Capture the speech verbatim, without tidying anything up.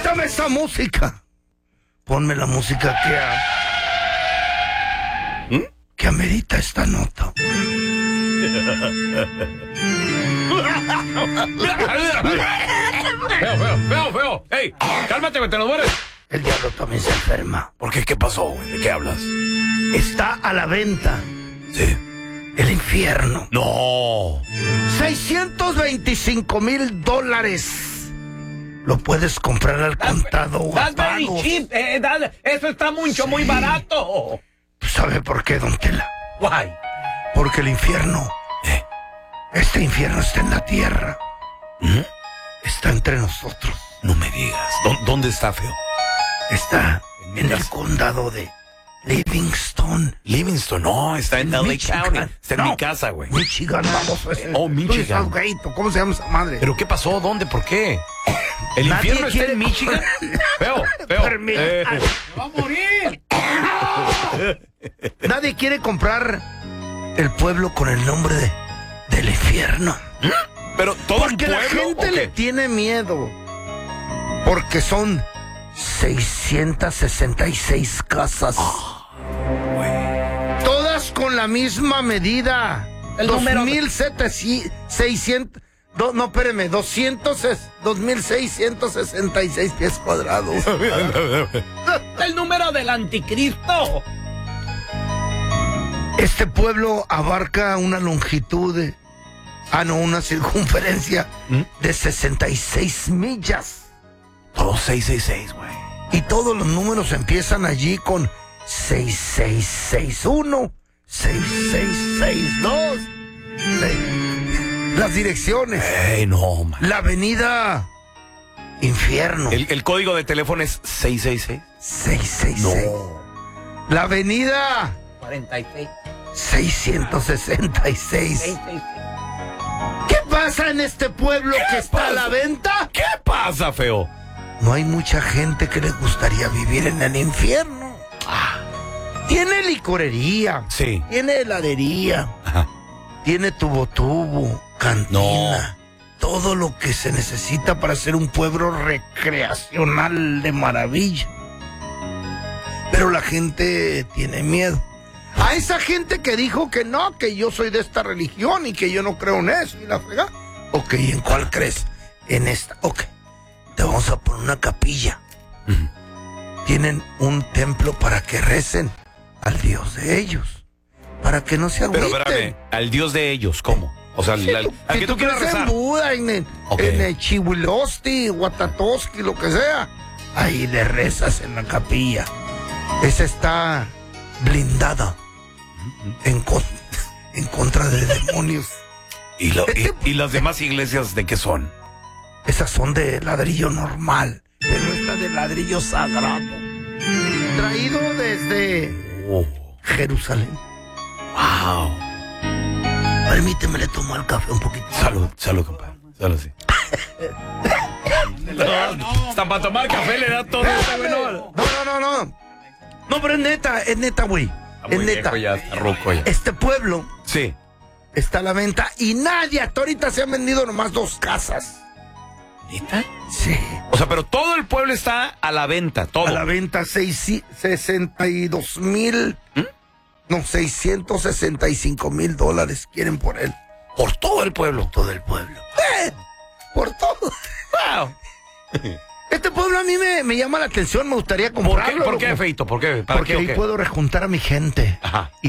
Dame esa música. Ponme la música que, a... ¿Mm? que amerita esta nota. Feo, feo, feo, feo. Ey, cálmate, güey, te nos mueres. El diablo también se enferma. ¿Por qué? ¿Qué pasó, güey? ¿De qué hablas? Está a la venta. Sí. El infierno. No. seiscientos veinticinco mil dólares. Lo puedes comprar al contado o a That's very pagos. cheap. Eh, that, eso está mucho, Sí. muy barato. ¿Sabe por qué, don Tela? Why? Porque el infierno, ¿Eh? este infierno está en la tierra. ¿Mm? Está entre nosotros. No me digas. ¿Dó- ¿Dónde está, feo? Está En mi en el casa. condado de Livingston, Livingston, no, está en L A Michigan. County. Está en No. mi casa, güey. Michigan, vamos. Ese. Oh, Michigan. Tú estás gaito, ¿cómo se llama esa madre? ¿Pero qué pasó? ¿Dónde? ¿Por qué? ¿El Nadie infierno está quiere- en Michigan? Feo, feo. Permi- Eh, ¡Va a morir! Nadie quiere comprar el pueblo con el nombre de, del infierno. pero todo Porque el la pueblo, gente ¿o le qué? tiene miedo. Porque son seiscientas sesenta y seis casas. Todas con la misma medida. El dos número- mil seiscientos. Do, no, espéreme, doscientos, dos mil seiscientos sesenta y seis pies cuadrados. El número del anticristo. Este pueblo abarca una longitud de... Ah, no, una circunferencia ¿Mm? de sesenta y seis millas. Todo seis seis seis, güey. Y todos los números empiezan allí con seis seis seis uno, seis seis seis dos. Las direcciones. Ey, no, man. La avenida Infierno. ¿El, el código de teléfono es seis seis seis? seis seis No. seis. La avenida cuarenta y seis. seiscientos sesenta y seis. seis, seis, seis. ¿Qué pasa en este pueblo que está a la venta? ¿Qué pasa, feo? No hay mucha gente que le gustaría vivir en el infierno. Tiene licorería. Sí. Tiene heladería. Ajá. Tiene tubo tubo, cantina. Todo lo que se necesita para ser un pueblo recreacional de maravilla. Pero la gente tiene miedo. A esa gente que dijo que no, que yo soy de esta religión y que yo no creo en eso y la frega. Ok, ¿en cuál crees? En esta. Ok. Te vamos a poner una capilla. Ujú. Tienen un templo para que recen al Dios de ellos. Para que no se agüiten. Pero espérame, al Dios de ellos, ¿cómo? O sea, al, al- al Si que tú quieras crees en rezar. Buda, en, el- Ok. en el Chihuilosti, Guatatoski, lo que sea, ahí le rezas en la capilla. Esa está blindada en, con- en contra de demonios. ¿Y, lo- y- y las demás iglesias de qué son? Esas son de ladrillo normal, pero esta de ladrillo sagrado. Traído desde Oh, Jerusalén. wow. Permíteme, le tomo el café un poquito. Salud, salud, compadre. Salud, sí. no, hasta para tomar café le da todo. No, no, no, no. No, pero es neta, es neta, güey. Es neta. ya, está ruco ya. Este pueblo Sí. está a la venta y nadie, hasta ahorita se han vendido nomás dos casas. ¿Neta? Sí. O sea, pero todo el pueblo está a la venta, todo. A la venta seis, sesenta y dos mil, ¿Mm? no, seiscientos sesenta y cinco mil dólares quieren por él. Por todo el pueblo. Todo el pueblo. ¡Eh! Por todo. Wow. Este pueblo a mí me, me llama la atención, me gustaría ¿Por qué, comprarlo. ¿Por qué, loco. Feito? ¿Por qué? ¿Para Porque qué o ahí qué? puedo rejuntar a mi gente. Ajá. Y